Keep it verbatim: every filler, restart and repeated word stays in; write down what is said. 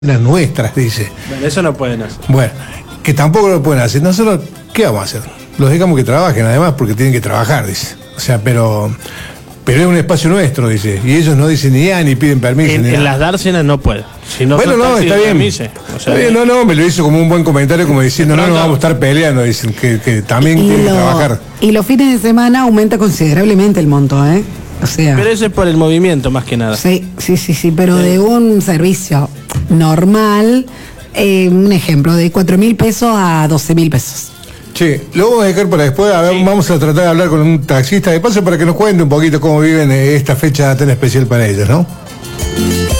las nuestras, dice. Bueno, eso no pueden hacer. Bueno, que tampoco lo pueden hacer. Nosotros, ¿qué vamos a hacer? Los dejamos que trabajen, además, porque tienen que trabajar, dice. O sea, pero pero es un espacio nuestro, dice. Y ellos no dicen ni ya, ni piden permiso. En, ni en nada. las dársenas no pueden. Si no bueno, no, está bien. Permise, o sea, está bien. No, no, me lo hizo como un buen comentario, como diciendo, no, no vamos a estar peleando, dicen, que, que también y tienen lo, que trabajar. Y los fines de semana aumenta considerablemente el monto, ¿eh? O sea. Pero eso es por el movimiento, más que nada. Sí, sí, sí, sí, pero Sí. de un servicio normal, eh, un ejemplo, de cuatro mil pesos a doce mil pesos. Che, lo vamos a dejar para después. A ver, Sí. vamos a tratar de hablar con un taxista de paso para que nos cuente un poquito cómo viven esta fecha tan especial para ellos, ¿no?